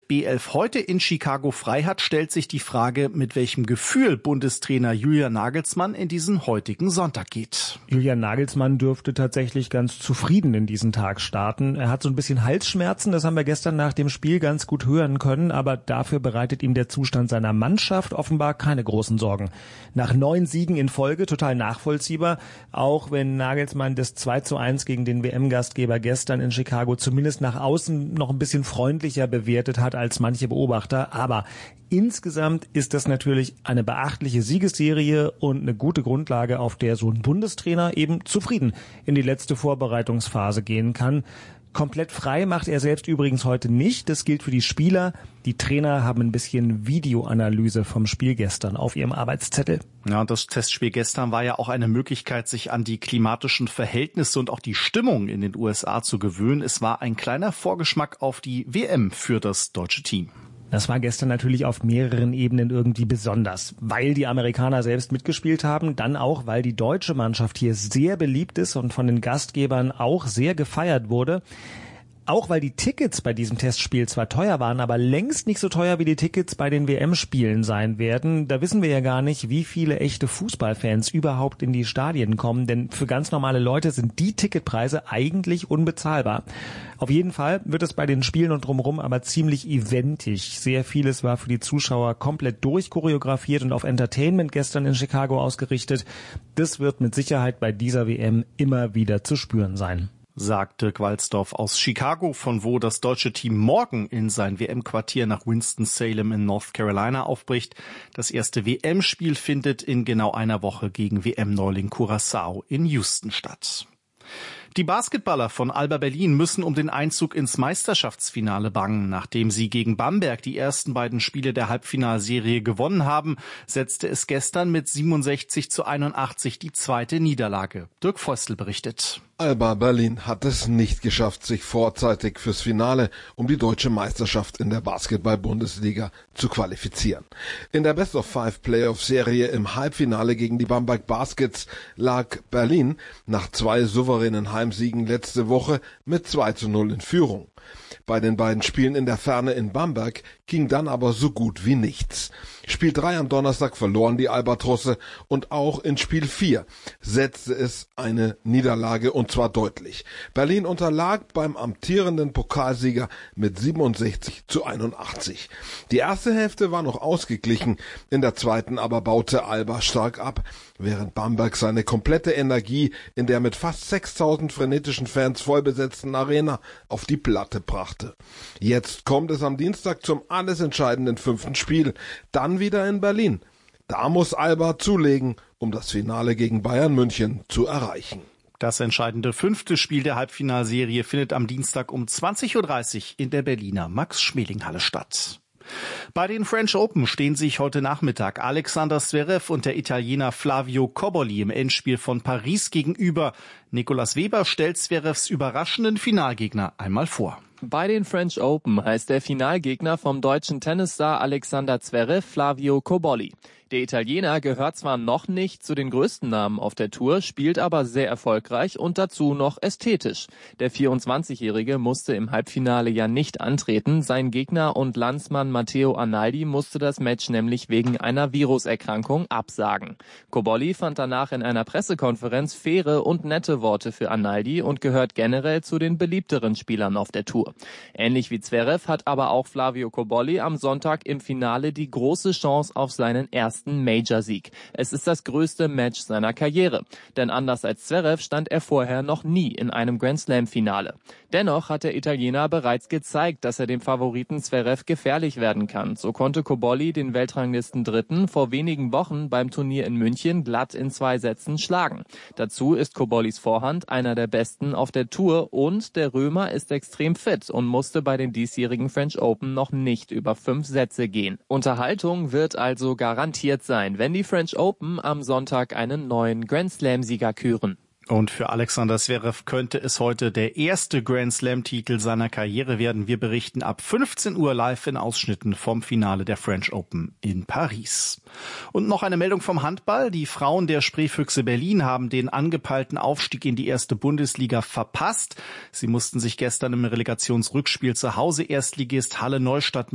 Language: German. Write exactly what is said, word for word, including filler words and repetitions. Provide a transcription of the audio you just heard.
B elf heute in Chicago frei hat, stellt sich die Frage, mit welchem Gefühl Bundestrainer Julian Nagelsmann in diesen heutigen Sonntag geht. Julian Nagelsmann dürfte tatsächlich ganz zufrieden in diesen Tag starten. Er hat so ein bisschen Halsschmerzen, das haben wir gestern nach dem Spiel ganz gut hören können, aber dafür bereitet ihm der Zustand seiner Mannschaft offenbar keine großen Sorgen. Nach neun Siegen in Folge, total nachvollziehbar, auch wenn Nagelsmann das zwei zu eins gegen den W M-Gastgeber gestern in Chicago zumindest nach außen noch ein bisschen freundlicher bewertet hat als manche Beobachter. Aber insgesamt ist das natürlich eine beachtliche Siegesserie und eine gute Grundlage, auf der so ein Bundestrainer eben zufrieden in die letzte Vorbereitungsphase gehen kann. Komplett frei macht er selbst übrigens heute nicht. Das gilt für die Spieler. Die Trainer haben ein bisschen Videoanalyse vom Spiel gestern auf ihrem Arbeitszettel. Ja, und das Testspiel gestern war ja auch eine Möglichkeit, sich an die klimatischen Verhältnisse und auch die Stimmung in den U S A zu gewöhnen. Es war ein kleiner Vorgeschmack auf die W M für das deutsche Team. Das war gestern natürlich auf mehreren Ebenen irgendwie besonders, weil die Amerikaner selbst mitgespielt haben, dann auch, weil die deutsche Mannschaft hier sehr beliebt ist und von den Gastgebern auch sehr gefeiert wurde. Auch weil die Tickets bei diesem Testspiel zwar teuer waren, aber längst nicht so teuer wie die Tickets bei den W M-Spielen sein werden. Da wissen wir ja gar nicht, wie viele echte Fußballfans überhaupt in die Stadien kommen, denn für ganz normale Leute sind die Ticketpreise eigentlich unbezahlbar. Auf jeden Fall wird es bei den Spielen und drumherum aber ziemlich eventig. Sehr vieles war für die Zuschauer komplett durchchoreografiert und auf Entertainment gestern in Chicago ausgerichtet. Das wird mit Sicherheit bei dieser W M immer wieder zu spüren sein, sagte Gwalsdorf aus Chicago, von wo das deutsche Team morgen in sein W M-Quartier nach Winston-Salem in North Carolina aufbricht. Das erste W M-Spiel findet in genau einer Woche gegen W M-Neuling Curaçao in Houston statt. Die Basketballer von Alba Berlin müssen um den Einzug ins Meisterschaftsfinale bangen. Nachdem sie gegen Bamberg die ersten beiden Spiele der Halbfinalserie gewonnen haben, setzte es gestern mit siebenundsechzig zu einundachtzig die zweite Niederlage. Dirk Feustel berichtet. Alba Berlin hat es nicht geschafft, sich vorzeitig fürs Finale um die deutsche Meisterschaft in der Basketball-Bundesliga zu qualifizieren. In der Best-of-Five-Playoff-Serie im Halbfinale gegen die Bamberg Baskets lag Berlin nach zwei souveränen Heimsiegen letzte Woche mit zwei zu null in Führung. Bei den beiden Spielen in der Ferne in Bamberg ging dann aber so gut wie nichts. Spiel drei am Donnerstag verloren die Albatrosse und auch in Spiel vier setzte es eine Niederlage und zwar deutlich. Berlin unterlag beim amtierenden Pokalsieger mit siebenundsechzig zu einundachtzig. Die erste Hälfte war noch ausgeglichen, in der zweiten aber baute Alba stark ab, während Bamberg seine komplette Energie in der mit fast sechstausend frenetischen Fans vollbesetzten Arena auf die Platte brachte. Jetzt kommt es am Dienstag zum alles entscheidenden fünften Spiel, dann wieder in Berlin. Da muss Alba zulegen, um das Finale gegen Bayern München zu erreichen. Das entscheidende fünfte Spiel der Halbfinalserie findet am Dienstag um zwanzig Uhr dreißig in der Berliner Max-Schmeling-Halle statt. Bei den French Open stehen sich heute Nachmittag Alexander Zverev und der Italiener Flavio Cobolli im Endspiel von Paris gegenüber. Nicolas Weber stellt Zverevs überraschenden Finalgegner einmal vor. Bei den French Open heißt der Finalgegner vom deutschen Tennisstar Alexander Zverev Flavio Cobolli. Der Italiener gehört zwar noch nicht zu den größten Namen auf der Tour, spielt aber sehr erfolgreich und dazu noch ästhetisch. Der vierundzwanzigjährige musste im Halbfinale ja nicht antreten. Sein Gegner und Landsmann Matteo Arnaldi musste das Match nämlich wegen einer Viruserkrankung absagen. Cobolli fand danach in einer Pressekonferenz faire und nette Worte für Arnaldi und gehört generell zu den beliebteren Spielern auf der Tour. Ähnlich wie Zverev hat aber auch Flavio Cobolli am Sonntag im Finale die große Chance auf seinen ersten Major-Sieg. Es ist das größte Match seiner Karriere, denn anders als Zverev stand er vorher noch nie in einem Grand-Slam-Finale. Dennoch hat der Italiener bereits gezeigt, dass er dem Favoriten Zverev gefährlich werden kann. So konnte Cobolli den Weltranglisten-Dritten vor wenigen Wochen beim Turnier in München glatt in zwei Sätzen schlagen. Dazu ist Cobollis Vorhand einer der besten auf der Tour und der Römer ist extrem fit und musste bei den diesjährigen French Open noch nicht über fünf Sätze gehen. Unterhaltung wird also garantiert sein, wenn die French Open am Sonntag einen neuen Grand-Slam-Sieger küren. Und für Alexander Zverev könnte es heute der erste Grand-Slam-Titel seiner Karriere werden. Wir berichten ab fünfzehn Uhr live in Ausschnitten vom Finale der French Open in Paris. Und noch eine Meldung vom Handball. Die Frauen der Spreefüchse Berlin haben den angepeilten Aufstieg in die erste Bundesliga verpasst. Sie mussten sich gestern im Relegationsrückspiel zu Hause Erstligist Halle Neustadt